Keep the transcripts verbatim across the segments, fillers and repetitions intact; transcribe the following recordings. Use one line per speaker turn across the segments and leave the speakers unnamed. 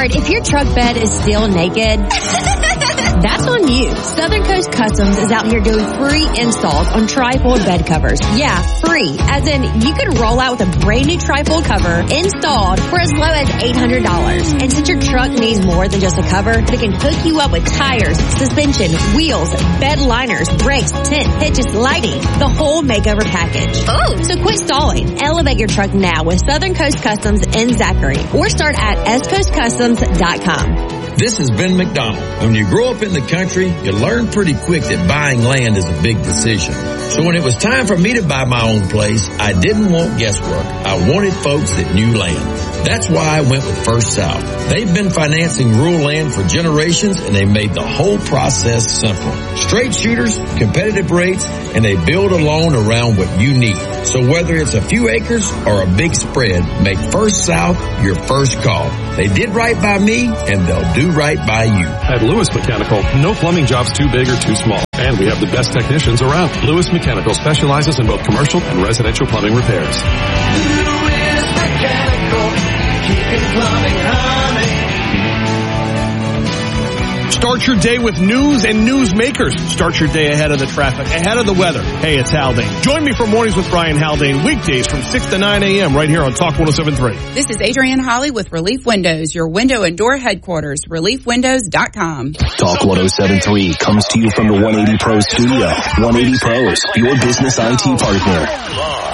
Lord, if your truck bed is still naked, that's on you. Southern Coast Customs is out here doing free installs on trifold bed covers. Yeah, free. As in, you could roll out with a brand new trifold cover installed for as low as eight hundred dollars. And since your truck needs more than just a cover, they can hook you up with tires, suspension, wheels, bed liners, brakes, tent, hitches, lighting, the whole makeover package. Oh, so quit stalling. Elevate your truck now with Southern Coast Customs in Zachary, or start at s coast customs dot com.
This is Ben McDonald. When you grow up in the country, you learn pretty quick that buying land is a big decision. So when it was time for me to buy my own place, I didn't want guesswork. I wanted folks that knew land. That's why I went with First South. They've been financing rural land for generations, and they made the whole process simple. Straight shooters, competitive rates, and they build a loan around what you need. So whether it's a few acres or a big spread, make First South your first call. They did right by me, and they'll do right by you.
At Lewis Mechanical, no plumbing job's too big or too small. And we have the best technicians around. Lewis Mechanical specializes in both commercial and residential plumbing repairs.
Lewis Mechanical, keeping plumbing humming.
Start your day with news and newsmakers. Start your day ahead of the traffic, ahead of the weather. Hey, it's Haldane. Join me for Mornings with Brian Haldane, weekdays from six to nine a.m. right here on Talk one oh seven point three.
This is Adrienne Holly with Relief Windows, your window and door headquarters, relief windows dot com.
Talk one oh seven point three comes to you from the one eighty Pros studio. one eighty Pros, your business I T partner.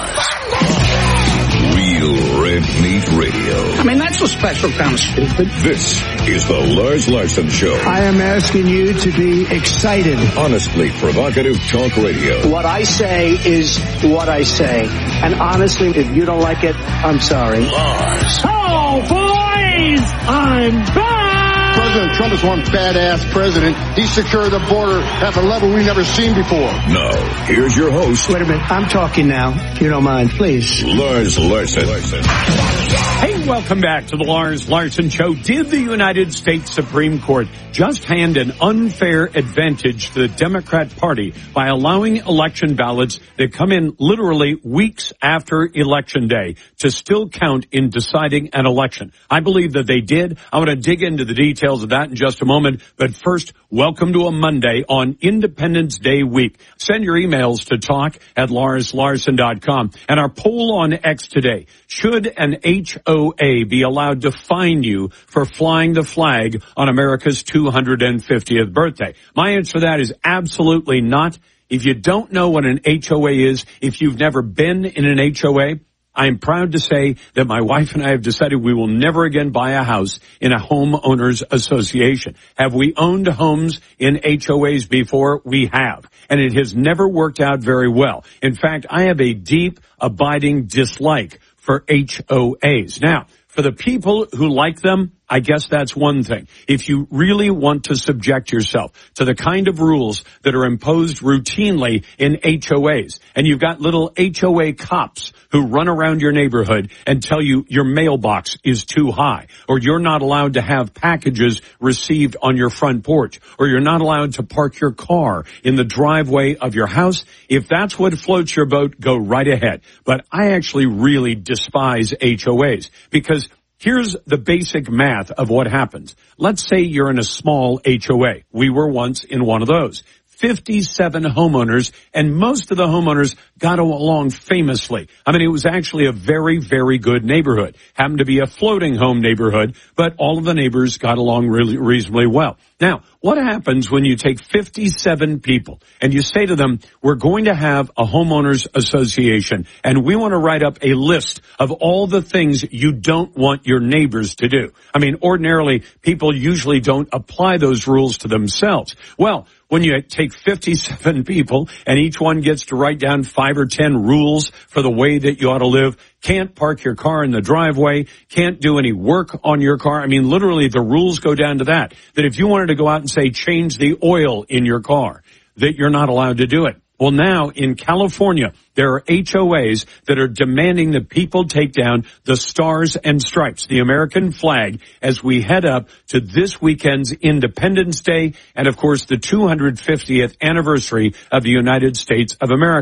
Real Red Meat Radio.
I mean, that's a special kind of stupid.
This is the Lars Larson Show.
I am asking you to be excited.
Honestly provocative talk radio.
What I say is what I say. And honestly, if you don't like it, I'm sorry.
Lars.
Oh, boys! I'm back!
President Trump is one badass president. He secured the border at a level we've never seen before.
Now, here's your host.
Wait a minute. I'm talking now, if you don't mind, please.
Lars Larson.
Hey, welcome back to the Lars Larson Show. Did the United States Supreme Court just hand an unfair advantage to the Democrat Party by allowing election ballots that come in literally weeks after Election Day to still count in deciding an election? I believe that they did. I'm going to dig into the details of that in just a moment. But first, welcome to a Monday on Independence Day week. Send your emails to talk at lars larson dot com. And our poll on X today: should an H O A be allowed to fine you for flying the flag on America's two hundred fiftieth birthday? My answer to that is absolutely not. If you don't know what an H O A is, if you've never been in an H O A, I am proud to say that my wife and I have decided we will never again buy a house in a homeowners association. Have we owned homes in H O As before? We have. And it has never worked out very well. In fact, I have a deep, abiding dislike for H O As. Now, for the people who like them, I guess that's one thing. If you really want to subject yourself to the kind of rules that are imposed routinely in H O As, and you've got little H O A cops who run around your neighborhood and tell you your mailbox is too high, or you're not allowed to have packages received on your front porch, or you're not allowed to park your car in the driveway of your house, if that's what floats your boat, go right ahead. But I actually really despise H O As, because here's the basic math of what happens. Let's say you're in a small H O A. We were once in one of those. fifty-seven homeowners, and most of the homeowners got along famously. I mean, it was actually a very, very good neighborhood. Happened to be a floating home neighborhood, but all of the neighbors got along really reasonably well. Now, what happens when you take fifty-seven people and you say to them, we're going to have a homeowners association, and we want to write up a list of all the things you don't want your neighbors to do? I mean, ordinarily, people usually don't apply those rules to themselves. Well, when you take fifty-seven people and each one gets to write down five or ten rules for the way that you ought to live, can't park your car in the driveway, can't do any work on your car. I mean, literally, the rules go down to that, that if you wanted to go out and say, change the oil in your car, that you're not allowed to do it. Well, now in California, there are H O As that are demanding that people take down the stars and stripes, the American flag, as we head up to this weekend's Independence Day and, of course, the two hundred fiftieth anniversary of the United States of America.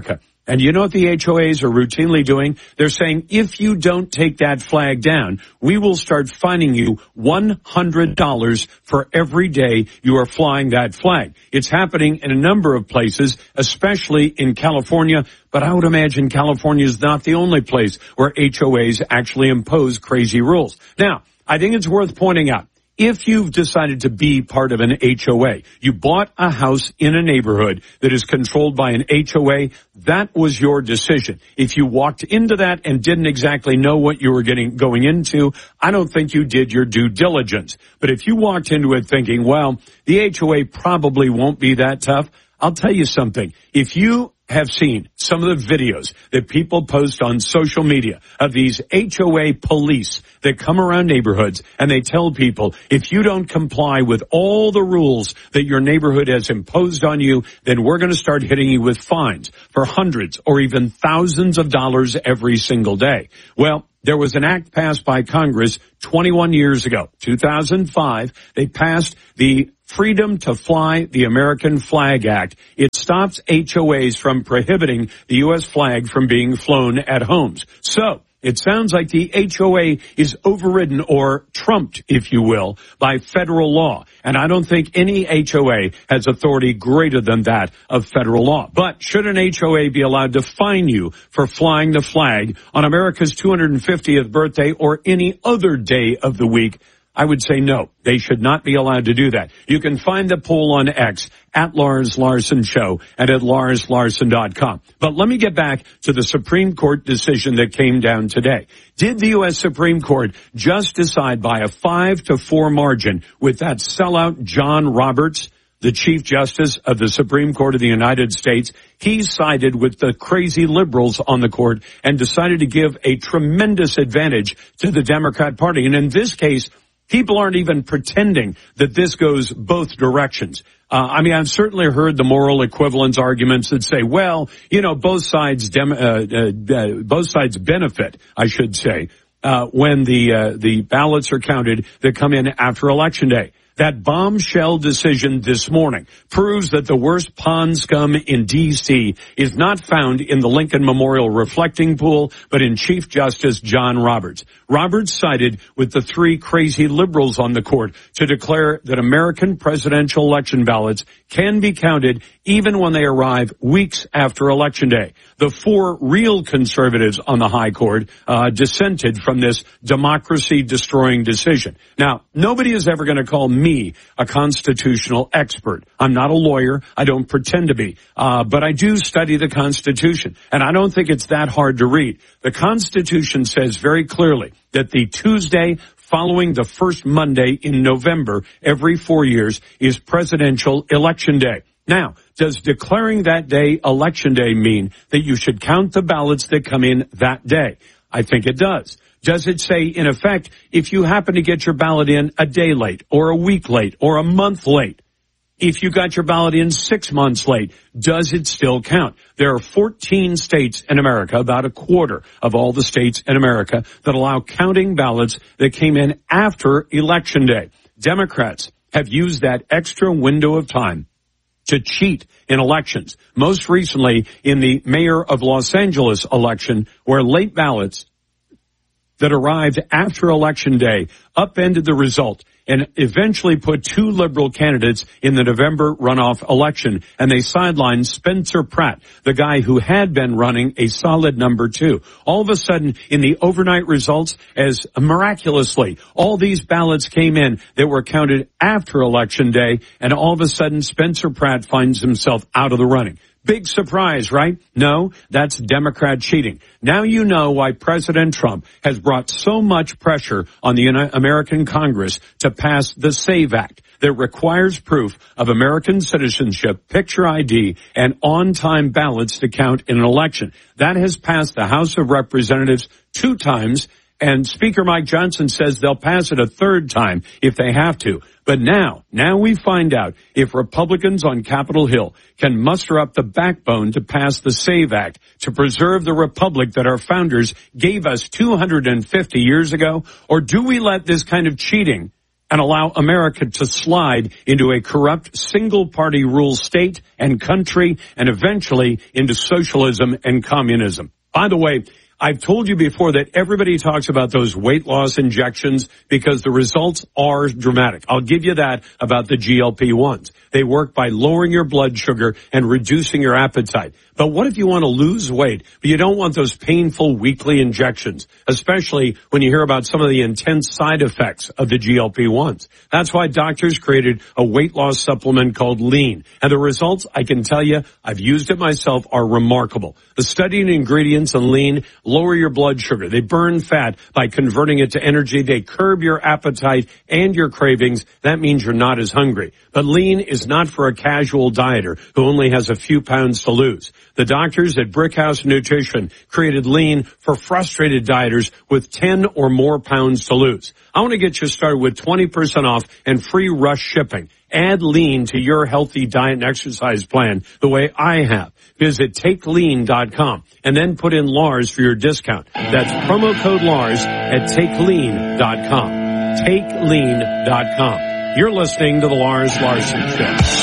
And you know what the H O As are routinely doing? They're saying, if you don't take that flag down, we will start fining you one hundred dollars for every day you are flying that flag. It's happening in a number of places, especially in California, but I would imagine California is not the only place where H O As actually impose crazy rules. Now, I think it's worth pointing out, if you've decided to be part of an H O A, you bought a house in a neighborhood that is controlled by an H O A, that was your decision. If you walked into that and didn't exactly know what you were getting going into, I don't think you did your due diligence. But if you walked into it thinking, well, the H O A probably won't be that tough, I'll tell you something. If you have seen some of the videos that people post on social media of these H O A police that come around neighborhoods and they tell people, if you don't comply with all the rules that your neighborhood has imposed on you, then we're going to start hitting you with fines for hundreds or even thousands of dollars every single day. Well, there was an act passed by Congress twenty-one years ago, two thousand five. They passed the Freedom to Fly the American Flag Act. It stops H O As from prohibiting the U S flag from being flown at homes. So, it sounds like the H O A is overridden or trumped, if you will, by federal law. And I don't think any H O A has authority greater than that of federal law. But should an H O A be allowed to fine you for flying the flag on America's two hundred fiftieth birthday or any other day of the week? I would say no. They should not be allowed to do that. You can find the poll on X at Lars Larson Show and at lars larson dot com. But let me get back to the Supreme Court decision that came down today. Did the U S Supreme Court just decide by a five to four margin with that sellout John Roberts, the Chief Justice of the Supreme Court of the United States? He sided with the crazy liberals on the court and decided to give a tremendous advantage to the Democrat Party. And in this case, people aren't even pretending that this goes both directions. Uh, I mean, I've certainly heard the moral equivalence arguments that say, well, you know, both sides, dem- uh, uh, uh, both sides benefit, I should say, uh, when the, uh, the ballots are counted that come in after Election Day. That bombshell decision this morning proves that the worst pond scum in D C is not found in the Lincoln Memorial reflecting pool, but in Chief Justice John Roberts. Roberts sided with the three crazy liberals on the court to declare that American presidential election ballots can be counted even when they arrive weeks after Election Day. The four real conservatives on the high court uh, dissented from this democracy-destroying decision. Now, nobody is ever going to call me a constitutional expert. I'm not a lawyer. I don't pretend to be. Uh, but I do study the Constitution, and I don't think it's that hard to read. The Constitution says very clearly that the Tuesday following the first Monday in November every four years is presidential election day. Now, does declaring that day Election Day mean that you should count the ballots that come in that day? I think it does. Does it say, in effect, if you happen to get your ballot in a day late or a week late or a month late, if you got your ballot in six months late, does it still count? There are fourteen states in America, about a quarter of all the states in America, that allow counting ballots that came in after Election Day. Democrats have used that extra window of time to cheat in elections. Most recently in the mayor of Los Angeles election, where late ballots that arrived after Election Day upended the result and eventually put two liberal candidates in the November runoff election. And they sidelined Spencer Pratt, the guy who had been running a solid number two. All of a sudden, in the overnight results, as miraculously, all these ballots came in that were counted after Election Day, and all of a sudden, Spencer Pratt finds himself out of the running. Big surprise, right? No, that's Democrat cheating. Now you know why President Trump has brought so much pressure on the American Congress to pass the SAVE Act that requires proof of American citizenship, picture I D, and on-time ballots to count in an election. That has passed the House of Representatives two times, and Speaker Mike Johnson says they'll pass it a third time if they have to. But now, now we find out if Republicans on Capitol Hill can muster up the backbone to pass the SAVE Act to preserve the republic that our founders gave us two hundred fifty years ago, or do we let this kind of cheating and allow America to slide into a corrupt single-party rule state and country and eventually into socialism and communism. By the way, I've told you before that everybody talks about those weight loss injections because the results are dramatic. I'll give you that about the G L P ones. They work by lowering your blood sugar and reducing your appetite. But what if you want to lose weight, but you don't want those painful weekly injections, especially when you hear about some of the intense side effects of the G L P ones? That's why doctors created a weight loss supplement called Lean. And the results, I can tell you, I've used it myself, are remarkable. The studied ingredients in Lean lower your blood sugar. They burn fat by converting it to energy. They curb your appetite and your cravings. That means you're not as hungry. But Lean is not for a casual dieter who only has a few pounds to lose. The doctors at Brickhouse Nutrition created Lean for frustrated dieters with ten or more pounds to lose. I want to get you started with twenty percent off and free rush shipping. Add Lean to your healthy diet and exercise plan the way I have. Visit take lean dot com and then put in Lars for your discount. That's promo code Lars at take lean dot com. take lean dot com. You're listening to the Lars Larson Show.